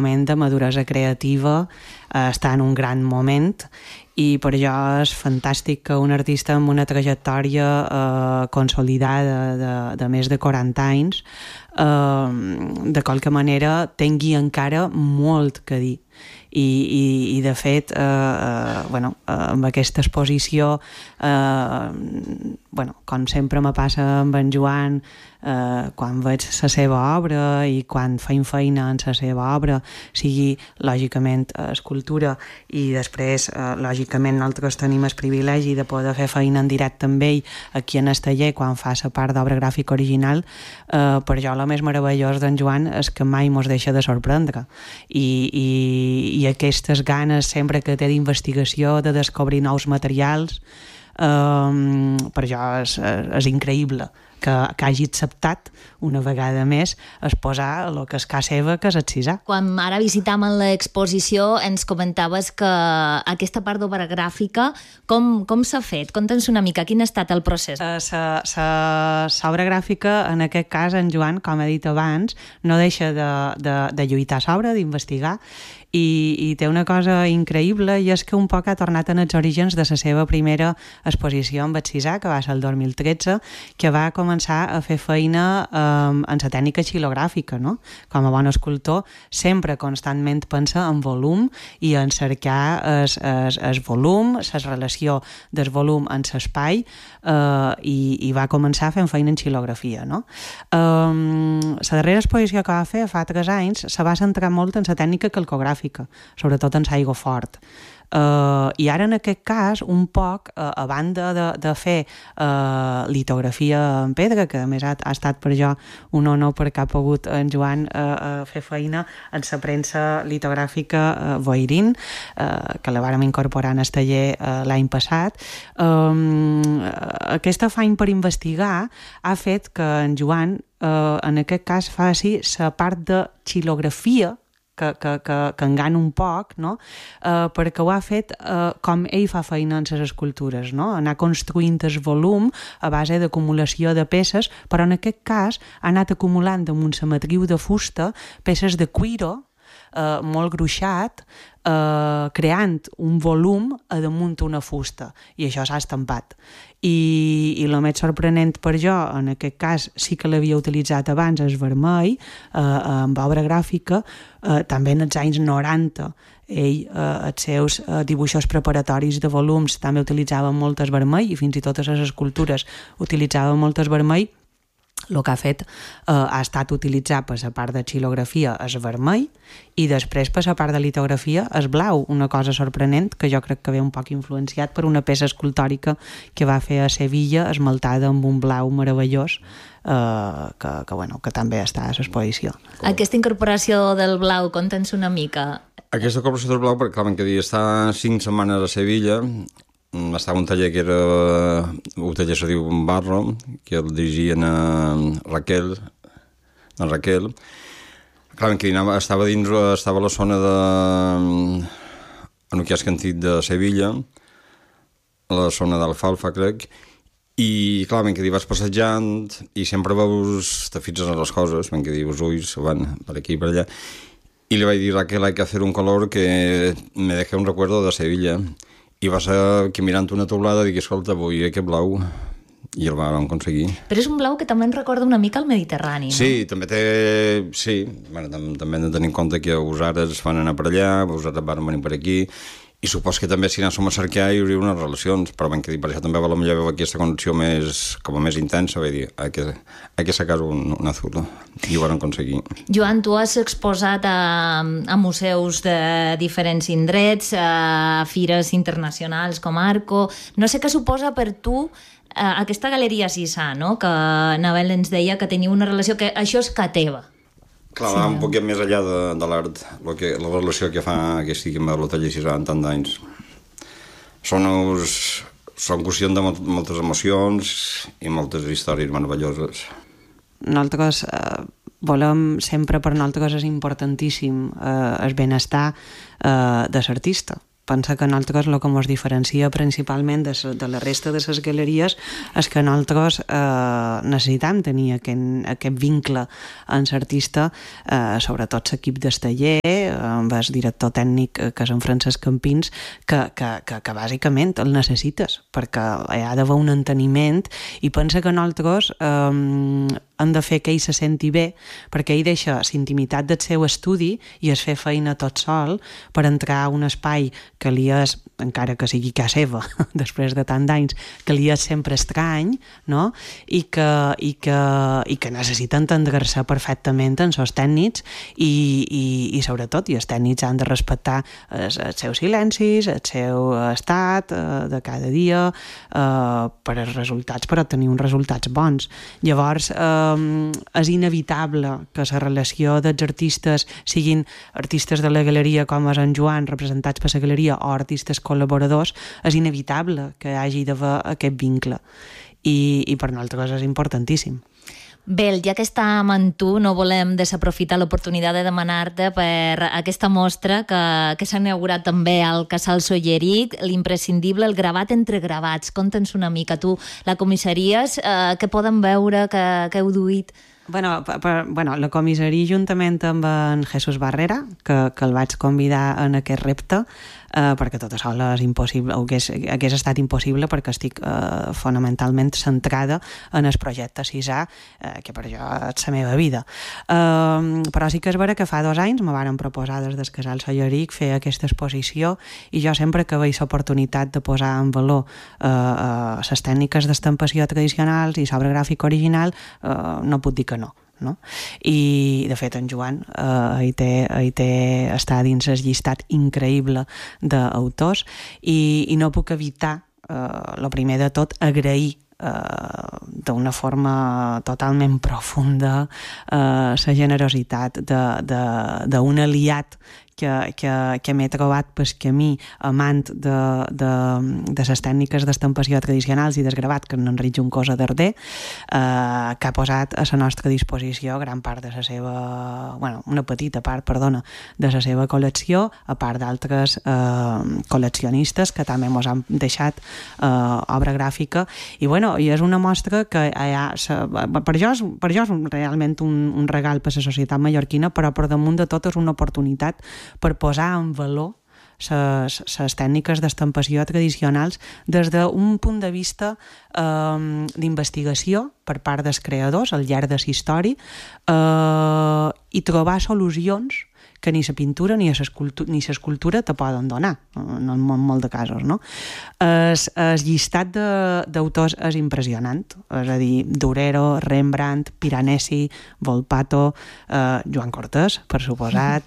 moment de maduresa creativa, està en un gran moment, i per allò és fantàstic que un artista amb una trajectòria consolidada de més de 40 anys de qualque manera tingui encara molt que dir. I de fet amb aquesta exposició com sempre me passa amb en Joan, quan veig la seva obra i quan feim feina en la seva obra, sigui lògicament escultura, i després lògicament nosaltres tenim el privilegi de poder fer feina en directe amb ell aquí en el taller quan fa la part d'obra gràfica original. Per jo el més meravellós d'en Joan és que mai mos deixa de sorprendre, i aquestes ganes sempre que té d'investigació, de descobrir nous materials, per jo és increïble que hagi acceptat una vegada més exposar el que és casa seva, que és el Cisà. Quan ara visitam l'exposició ens comentaves que aquesta part d'obra gràfica com s'ha fet? Conta'ns una mica, quin ha estat el procés? L'obra gràfica, en aquest cas en Joan, com he dit abans, no deixa de lluitar a sobre, d'investigar, i té una cosa increïble, i és que un poc ha tornat en els orígens de la seva primera exposició amb el Cisà, que va ser el 2013, que va començar a fer feina en la tècnica xilogràfica, no? Com a bon escultor sempre constantment pensa en volum i en cercar el volum, la relació del volum en l'espai, i va començar fent feina en xilografia, no? La darrera exposició que va fer fa 3 anys se va centrar molt en la tècnica calcogràfica, sobretot en l'aigua fort. I ara en aquest cas un poc, a banda de fer litografia en pedra, que a més ha estat per jo un honor perquè ha pogut en Joan fer feina en la premsa litogràfica Boirín, que la vàrem incorporar en el taller l'any passat. Aquest afany per investigar ha fet que en Joan en aquest cas faci la part de xilografia que engana un poc, no? Perquè ho ha fet com ell fa feina en les escultures, no? Anar construint el volum a base d'acumulació de peces, però en aquest cas ha anat acumulant damunt la matriu de fusta peces de cuiro molt gruixat, creant un volum a damunt una fusta, i això s'ha estampat. I el més sorprenent per jo, en aquest cas sí que l'havia utilitzat abans, el vermell, amb obra gràfica, també en els anys 90. Ell, els seus dibuixos preparatoris de volums també utilitzaven molt el vermell, i fins i tot les escultures utilitzaven molt el vermell. El que ha fet ha estat utilitzar per la part de xilografia el vermell, i després per la part de litografia el blau, una cosa sorprenent que jo crec que ve un poc influenciat per una peça escultòrica que va fer a Sevilla, esmaltada amb un blau meravellós, que també està a l'exposició. Aquesta incorporació del blau, conta'ns una mica. Aquesta incorporació del blau, perquè clar, que està 5 setmanes a Sevilla, estava un taller que era un taller se diu Barro, que el dirigien a Raquel. Clar, que estava a la zona de en el que és antic de Sevilla, a la zona d'Alfalfa, crec, i clar, que vas passejant i sempre te fixes en les coses, que els ulls van per aquí i per allà, i li vaig dir a Raquel, hay que hacer un color que me deje un recuerdo de Sevilla. I va ser que mirant una taulada dic, escolta, vull aquest blau, i el vam aconseguir. Però és un blau que també ens recorda una mica al Mediterrani, no? Sí, també té... Sí, també hem de tenir en compte que els àrabs van anar per allà, els àrabs van venir per aquí, i supos que també si anéssim a cercar hi hauria unes relacions, però ben que per això també va millor veure aquesta connexió com a més intensa, vull dir, hay que sacar un azul, i ho van aconseguir. Joan, tu has exposat a museus de diferents indrets, a fires internacionals com Arco. No sé què suposa per tu aquesta Galeria Cisà, no? Que Nabel ens deia que tenia una relació, que això és que teva. Clar, va un poc més enllà de l'art, la relació que fa que estigui amb l'Hotel Cisà en tant d'anys. Són qüestions de moltes emocions i moltes històries meravelloses. Nosaltres volem, sempre per nosaltres és importantíssim el benestar de l'artista, pensa que nosaltres el que ens diferencia principalment de la resta de les galeries és que nosaltres necessitam tenir aquest vincle amb l'artista, sobretot l'equip del taller, amb el director tècnic que és en Francesc Campins, que bàsicament el necessites, perquè hi ha d'haver un enteniment, i pensa que nosaltres hem de fer que ell se senti bé, perquè ell deixa la intimitat del seu estudi i es fer feina tot sol per entrar a un espai que li és, encara que sigui casa seva, després de tant d'anys, que li és sempre estrany, no? I que necessita entendre-se perfectament amb els tècnics i sobretot, i els tècnics han de respectar els seus silencis, el seu estat de cada dia per als resultats, per obtenir uns resultats bons. Llavors, és inevitable que la relació dels artistes siguin artistes de la galeria com és en Joan, representats per la galeria, o artistes col·laboradors, és inevitable que hi hagi d'haver aquest vincle. I per nosaltres és importantíssim. Bel, ja que estàvem amb tu, no volem desaprofitar l'oportunitat de demanar-te per aquesta mostra que s'ha inaugurat també al Casal Solleric, l'imprescindible, el gravat entre gravats. Conta'ns una mica, tu, la comissaries, què poden veure, què heu duit? Bueno, la comissaria, juntament amb en Jesús Barrera, que el vaig convidar en aquest repte, perquè tot això és impossible, o hagués estat impossible, perquè estic fonamentalment centrada en el projecte 6A, que per això és la meva vida. Però sí que és vera que fa 2 anys me varen proposar des del Casal Solleric fer aquesta exposició, i jo sempre que veig l'oportunitat de posar en valor les tècniques d'estampació tradicionals i l'obra gràfica original, no puc dir que no. I de fet en Joan està dins el llistat increïble d'autors, i no puc evitar, el primer de tot, agrair d'una forma totalment profunda la generositat d'un aliat que m'he trobat pel camí, amant de les tècniques d'estampació tradicionals i desgravat, que n'enric Juncosa Darder, que ha posat a la nostra disposició gran part de la seva, una petita part, perdona, de la seva col·lecció, a part d'altres col·leccionistes que també ens han deixat obra gràfica, i és una mostra que per jo és realment un regal per a la societat mallorquina, però per damunt de tot és una oportunitat per posar en valor les tècniques d'estampació tradicionals des d'un punt de vista d'investigació per part dels creadors al llarg de la història, i trobar solucions que ni la pintura ni l'escultura te poden donar, en molt de casos, no? El llistat d'autors és impressionant, és a dir, Durero, Rembrandt, Piranesi, Volpato, Joan Cortés, per suposat,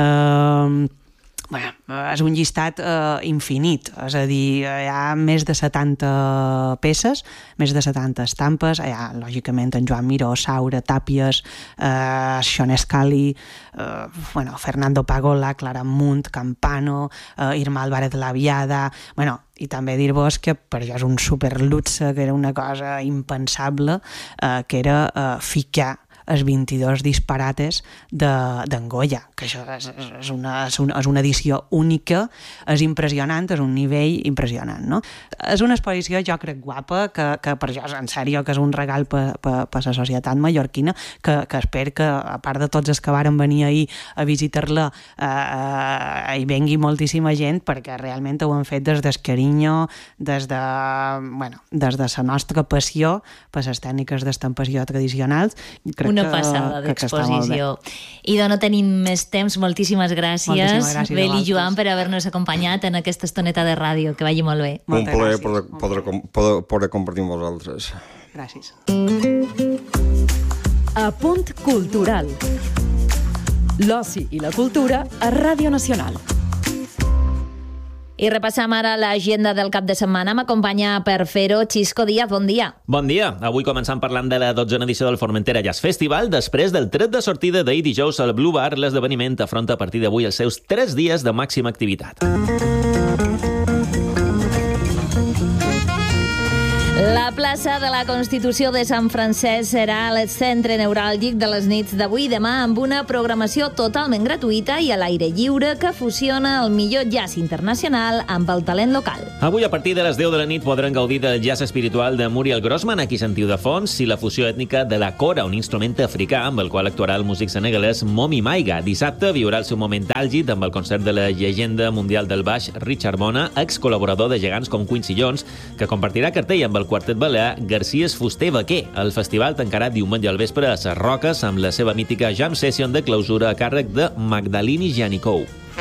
és un llistat infinit, és a dir, hi ha més de 70 peces, més de 70 estampes, hi ha, lògicament, en Joan Miró, Saura, Tàpies, Sean Scali, Fernando Pagola, Clara Munt, Campano, Irma Álvarez Laviada, i també dir-vos que per jo és un superluxe, que era una cosa impensable, que era ficar els 22 disparates d'en Goya, que això és una edició única, és impressionant, és un nivell impressionant, no? És una exposició, jo crec, guapa, que per jo, en sèrio, que és un regal per la societat mallorquina, que espero que, a part de tots els que varen venir ahir a visitar-la, hi vengui moltíssima gent, perquè realment ho han fet des del carinyo, des de la nostra passió per les tècniques d'estampació tradicionals. Una passada d'exposició. I no tenim més temps, moltíssimes gràcies, Bel i Joan, per haver-nos acompanyat en aquesta estoneta de ràdio, que vagi molt bé. Un plaer poder compartir amb vosaltres. Gràcies. Apunt cultural. L'oci i la cultura a Ràdio Nacional. I repassam ara l'agenda del cap de setmana. M'acompanya per fer-ho Xisco Díaz. Bon dia. Bon dia. Avui començam parlant de la 12a edició del Formentera Jazz Festival, després del tret de sortida d'ahir dijous al Blue Bar. L'esdeveniment afronta a partir d'avui els seus 3 dies de màxima activitat. La La plaça de la Constitució de Sant Francesc serà el centre neuràlgic de les nits d'avui i demà amb una programació totalment gratuïta i a l'aire lliure que fusiona el millor jazz internacional amb el talent local. Avui, a partir de les 10 de la nit, podran gaudir del jazz espiritual de Muriel Grossman, a qui sentiu de fons, i la fusió ètnica de la kora, un instrument africà amb el qual actuarà el músic senegalès Momi Maiga. Dissabte viurà el seu moment àlgid amb el concert de la llegenda mundial del baix Richard Bona, ex-col·laborador de gegants com Quincy Jones, que compartirà cartell amb el quartet balear Garcías Fuster Vaquer. El festival tancarà diumenge al vespre a Ses Roques amb la seva mítica jam session de clausura a càrrec de Magdalini Janicou.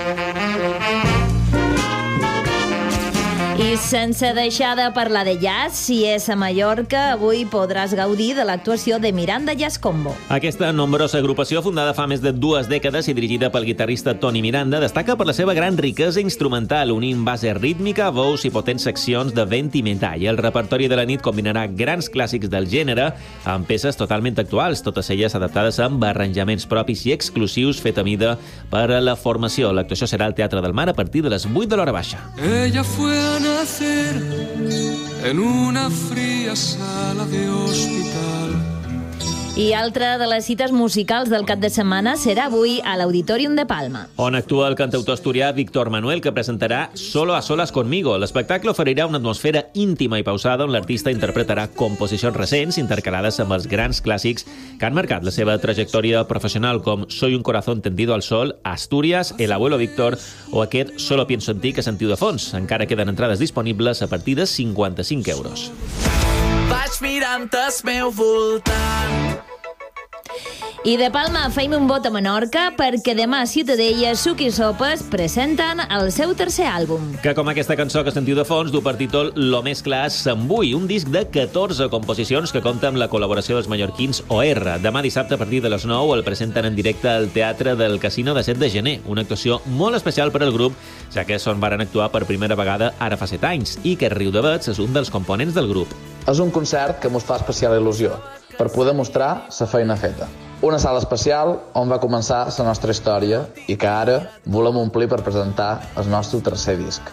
I sense deixar de parlar de jazz, si és a Mallorca, avui podràs gaudir de l'actuació de Miranda Jazz Combo. Aquesta nombrosa agrupació, fundada fa més de 2 dècades i dirigida pel guitarrista Toni Miranda, destaca per la seva gran riquesa instrumental, unint base rítmica, veus i potents seccions de vent i metall. El repertori de la nit combinarà grans clàssics del gènere amb peces totalment actuals, totes elles adaptades amb arranjaments propis i exclusius fet a mida per a la formació. L'actuació serà al Teatre del Mar a partir de les 8 de l'hora baixa. Ella fue a nacer en una fría sala de hospital. I altra de les cites musicals del cap de setmana serà avui a l'Auditorium de Palma, on actua el cantautor asturià Víctor Manuel, que presentarà Solo a solas conmigo. L'espectacle oferirà una atmosfera íntima i pausada on l'artista interpretarà composicions recents intercalades amb els grans clàssics que han marcat la seva trajectòria professional, com Soy un corazón tendido al sol, Asturias, El abuelo Víctor o aquest Solo pienso en ti que sentiu de fons. Encara queden entrades disponibles a partir de 55 euros. Vaig mirant al meu voltant. I de Palma feim un bot a Menorca perquè demà a Ciutadella Suc i Sopes presenten el seu tercer àlbum. Que com aquesta cançó que sentiu de fons du per títol Lo més clar se'n vull, un disc de 14 composicions que compta amb la col·laboració dels mallorquins OR. Demà dissabte a partir de les 9 el presenten en directe al Teatre del Casino de 7 de gener, una actuació molt especial per al grup, ja que són varen actuar per primera vegada ara fa 7 anys i que Riu de Bets és un dels components del grup. És un concert que mos fa especial il·lusió per poder mostrar la feina feta. Una sala especial on va començar la nostra història i que ara volem omplir per presentar el nostre tercer disc.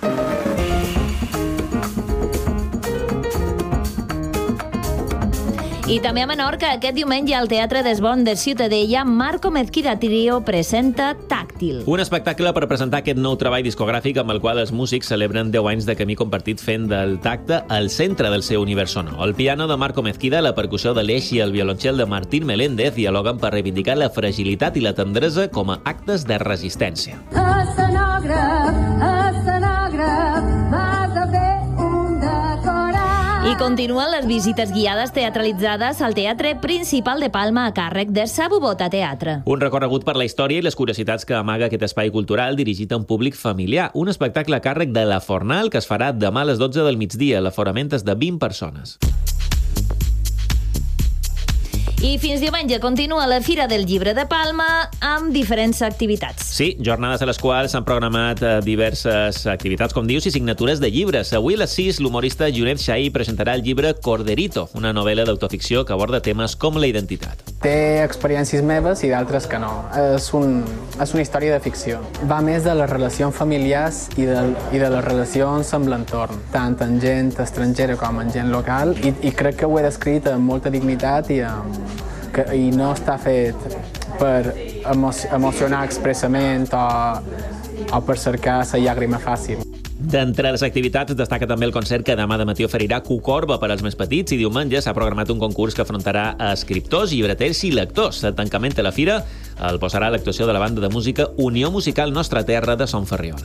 I també a Menorca, aquest diumenge al Teatre d'Esbon de Ciutadella, Marco Mezquida Trio presenta Tàctil. Un espectacle per presentar aquest nou treball discogràfic amb el qual els músics celebren 10 anys de camí compartit fent del tacte el centre del seu univers sonor. El piano de Marco Mezquida, la percussió de l'Eix i el violoncel de Martín Meléndez dialoguen per reivindicar la fragilitat i la tendresa com a actes de resistència. Escenògraf, vas a fer un decorat. I continuen les visites guiades teatralitzades al Teatre Principal de Palma a càrrec de Sabubota Teatre. Un recorregut per la història i les curiositats que amaga aquest espai cultural dirigit a un públic familiar. Un espectacle a càrrec de La Fornal que es farà demà a les 12 del migdia. L'aforament és de 20 persones. I fins diumenge continua la Fira del Llibre de Palma amb diferents activitats. Sí, jornades a les quals s'han programat diverses activitats, com dius, i signatures de llibres. Avui a les 6 l'humorista Junet Xaí presentarà el llibre Corderito, una novel·la d'autoficció que aborda temes com la identitat. Té experiències meves i d'altres que no. És una història de ficció. Va més de les relacions familiars i de les relacions amb l'entorn, tant en gent estrangera com en gent local, i crec que ho he descrit amb molta dignitat i no està fet per emocionar expressament o per cercar la llàgrima fàcil. D'entre les activitats destaca també el concert que demà de matí oferirà Cucorba per als més petits i diumenge s'ha programat un concurs que afrontarà escriptors, llibreters i lectors. El tancament de la fira el posarà l'actuació de la banda de música Unió Musical Nostra Terra de Son Ferriol.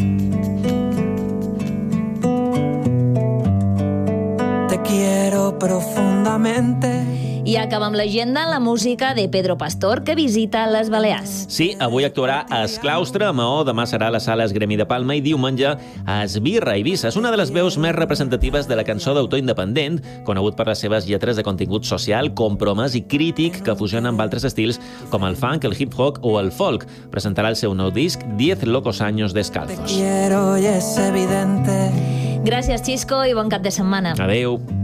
Te quiero profundamente. I acabem l'agenda en la música de Pedro Pastor, que visita les Balears. Sí, avui actuarà a Esclaustre, a Maó, demà serà a la Sala Esgremi de Palma i diumenge a Esbirra, a Eivissa. És una de les veus més representatives de la cançó d'autor independent, conegut per les seves lletres de contingut social, compromès i crític que fusionen amb altres estils com el funk, el hip-hop o el folk. Presentarà el seu nou disc 10 locos años descalzos. Te quiero y es evidente. Gràcies, Xisco, i bon cap de setmana. Adeu.